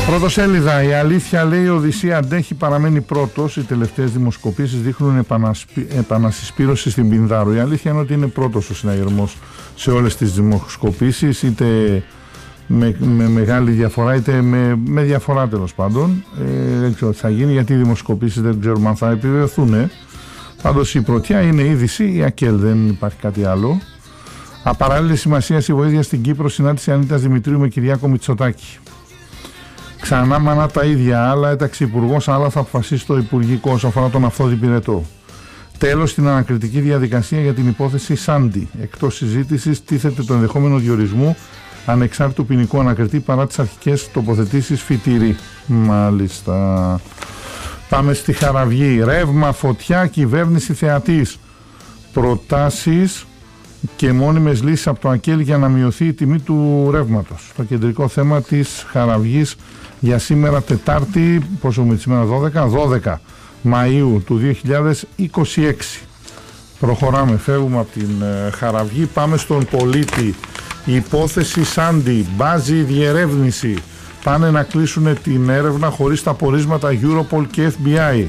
Πρωτοσέλιδα. Η αλήθεια λέει η Οδυσσία αντέχει, παραμένει πρώτος. Οι τελευταίες δημοσκοπήσεις δείχνουν επανασυσπήρωση στην Πινδάρου. Η αλήθεια είναι ότι είναι πρώτος ο συναγερμός σε όλες τις δημοσκοπήσεις, είτε με μεγάλη διαφορά είτε με διαφορά, τέλος πάντων. Δεν ξέρω τι θα γίνει, γιατί οι δημοσκοπήσεις δεν ξέρουμε αν θα επιβεβαιωθούν. Πάντως η πρωτιά είναι η είδηση, η ΑΚΕΛ, δεν υπάρχει κάτι άλλο. Απαράλληλη σημασία η βοήθεια στην Κύπρο, συνάντηση Ανίτας Δημητρίου με Κυριάκο Μητσοτάκη. Ξανά μανά τα ίδια, άλλα έταξε υπουργός, άλλα θα αποφασίσει το Υπουργικό όσον αφορά τον Αυθόδη Πυρετό. Τέλος στην ανακριτική διαδικασία για την υπόθεση Σάντι. Εκτός συζήτησης τίθεται το ενδεχόμενο διορισμού ανεξάρτητου ποινικού ανακριτή παρά τις αρχικές τοποθετήσεις Φιτήρη. Μάλιστα. Πάμε στη Χαραυγή. Ρεύμα, φωτιά, κυβέρνηση θεατής. Προτάσεις και μόνιμες λύσεις από το ΑΚΕΛ για να μειωθεί η τιμή του ρεύματος. Το κεντρικό θέμα της Χαραυγής για σήμερα Τετάρτη, πόσο με τη σήμερα 12 Μαΐου του 2026. Προχωράμε, φεύγουμε από την Χαραυγή, πάμε στον Πολίτη. Η υπόθεση Σάντι, μπάζει διερεύνηση. Πάνε να κλείσουν την έρευνα χωρίς τα πορίσματα Europol και FBI.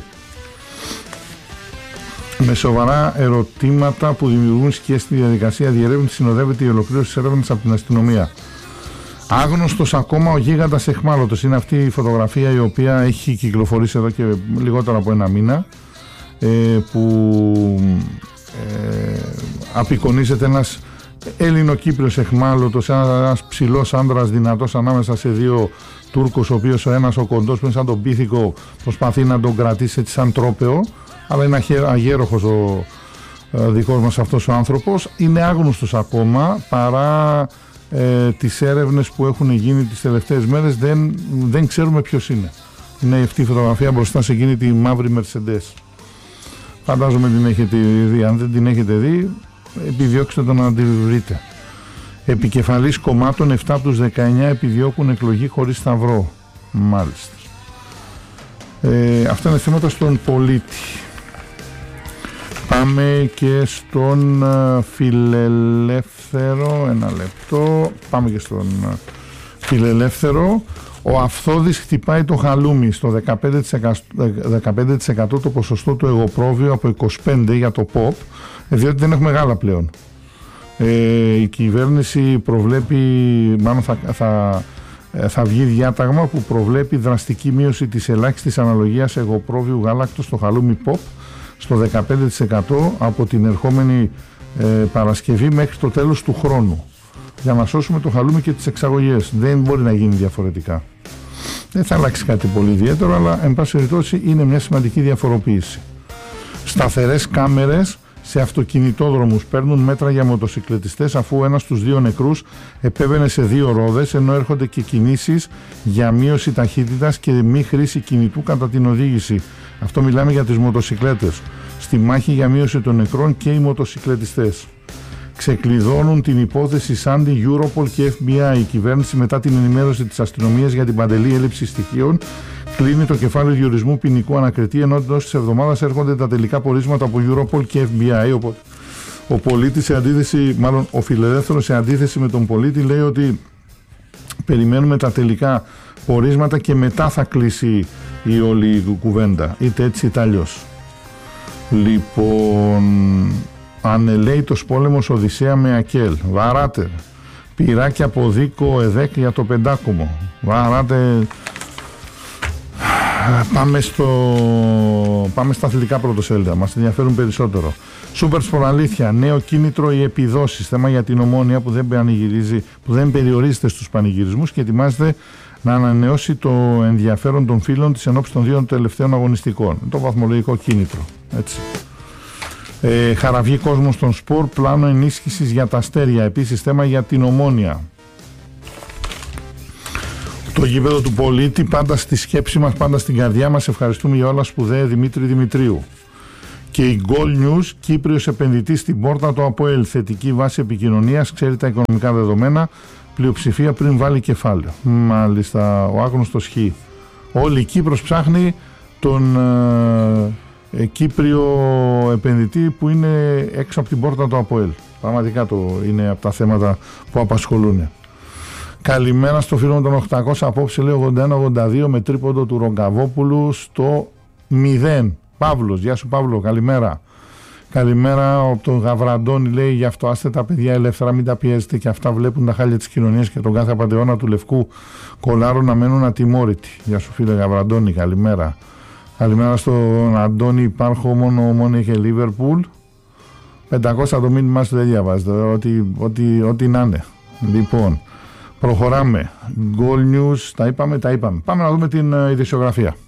Με σοβαρά ερωτήματα που δημιουργούν σκιές στη διαδικασία διερεύνηση συνοδεύεται η ολοκλήρωση της έρευνας από την αστυνομία. Άγνωστος ακόμα ο γίγαντας εχμάλωτος. Είναι αυτή η φωτογραφία η οποία έχει κυκλοφορήσει εδώ και λιγότερο από ένα μήνα, που απεικονίζεται ένας Έλληνο-Κύπριος εχμάλωτος, ένας ψηλός άντρας δυνατός ανάμεσα σε δύο Τούρκους, ο οποίος ο ένας ο κοντός που είναι σαν τον πίθηκο προσπαθεί να τον κρατήσει έτσι σαν τρόπαιο, αλλά είναι αγέροχος ο δικός μας αυτός ο άνθρωπος. Είναι άγνωστος ακόμα παρά τις έρευνες που έχουν γίνει τις τελευταίες μέρες. Δεν ξέρουμε ποιος είναι. Είναι αυτή η φωτογραφία μπροστά σε εκείνη τη μαύρη Mercedes. Φαντάζομαι την έχετε δει. Αν δεν την έχετε δει, επιδιώξτε το να τη βρείτε. Επικεφαλής κομμάτων 7 από τους 19 επιδιώκουν εκλογή χωρίς σταυρό. Μάλιστα. Αυτά είναι θέματα στον Πολίτη. Πάμε και στον Φιλελεύθερο. Ένα λεπτό. Πάμε και στον Φιλελεύθερο. Ο Αυθόδης χτυπάει το χαλούμι στο 15% το ποσοστό του εγωπρόβιο από 25% για το ΠΟΠ, διότι δεν έχουμε γάλα πλέον. Η κυβέρνηση προβλέπει, μάλλον θα βγει διάταγμα που προβλέπει δραστική μείωση της ελάχιστης αναλογίας εγωπρόβιου γάλακτος στο χαλούμι ΠΟΠ στο 15% από την ερχόμενη Παρασκευή μέχρι το τέλος του χρόνου, για να σώσουμε το χαλούμι και τις εξαγωγές. Δεν μπορεί να γίνει διαφορετικά. Δεν θα αλλάξει κάτι πολύ ιδιαίτερο, αλλά εν πάση περιπτώσει είναι μια σημαντική διαφοροποίηση. Σταθερές κάμερες σε αυτοκινητόδρομους παίρνουν μέτρα για μοτοσυκλετιστές, αφού ένας στους δύο νεκρούς επέβαινε σε δύο ρόδες, ενώ έρχονται και κινήσεις για μείωση ταχύτητας και μη χρήση κινητού κατά την οδήγηση. Αυτό μιλάμε για τις μοτοσυκλέτες. Στη μάχη για μείωση των νεκρών και οι μοτοσυκλετιστές. Ξεκλειδώνουν την υπόθεση Σάντι, Europol και FBI. Η κυβέρνηση, μετά την ενημέρωση της αστυνομίας για την παντελή έλλειψη στοιχείων, κλείνει το κεφάλαιο διορισμού ποινικού ανακριτή, ενώ εντός της εβδομάδας έρχονται τα τελικά πορίσματα από Europol και FBI. Οπότε ο Πολίτης σε αντίθεση, μάλλον ο Φιλελεύθερος σε αντίθεση με τον Πολίτη, λέει ότι περιμένουμε τα τελικά πορίσματα και μετά θα κλείσει η όλη κουβέντα, είτε έτσι είτε αλλιώς. Λοιπόν, ανελαίητος πόλεμος Οδυσσέα με ΑΚΕΛ. Βαράτε. Πυράκι από Δίκο ΕΔΕΚ για το πεντάκομο. Βαράτε. Πάμε στα αθλητικά πρωτοσέλιδα. Μας ενδιαφέρουν περισσότερο. Σούπερ Σπορ αλήθεια. Νέο κίνητρο οι επιδόσεις. Θέμα για την Ομόνια που δεν περιορίζεται στους πανηγυρισμούς και ετοιμάζεται να ανανεώσει το ενδιαφέρον των φίλων της ενόψει των δύο τελευταίων αγωνιστικών. Το βαθμολογικό κίνητρο. Έτσι. Χαραυγή κόσμο στον σπορ, πλάνο ενίσχυσης για τα αστέρια. Επίσης θέμα για την Ομόνια. Το γήπεδο του Πολίτη, πάντα στη σκέψη μας, πάντα στην καρδιά μας. Ευχαριστούμε για όλα σπουδαία Δημήτρη Δημητρίου. Και η Gold News, Κύπριος επενδυτής στην πόρτα του ΑΠΟΕΛ. Θετική βάση επικοινωνίας, ξέρει τα οικονομικά δεδομένα, πλειοψηφία πριν βάλει κεφάλαιο. Μάλιστα, ο άγνωστος Χ. Όλη η Κύπρος ψάχνει τον Κύπριο επενδυτή που είναι έξω από την πόρτα του ΑΠΟΕΛ. Πραγματικά είναι από τα θέματα που απασχολούν. Καλημέρα στο φίλο με τον 800, απόψε λέει 81-82 με τρίποντο του Ρογκαβόπουλου στο 0. Παύλος, γεια σου Παύλο, καλημέρα. Καλημέρα από τον Γαβραντώνη, λέει, γι' αυτό άστε τα παιδιά ελεύθερα, μην τα πιέζετε, και αυτά βλέπουν τα χάλια της κοινωνίας και τον κάθε απατεώνα του Λευκού Κολάρου να μένουν ατιμόρυτοι. Γεια σου φίλε Γαβραντώνη, καλημέρα. Καλημέρα στον Αντώνη, υπάρχω μόνο και Λίβερπουλ. 500 το μήνυμά σου δεν διαβάζετε, ό,τι να είναι. Λοιπόν, προχωράμε. Goal News, τα είπαμε. Πάμε να δούμε την ειδησιογραφία.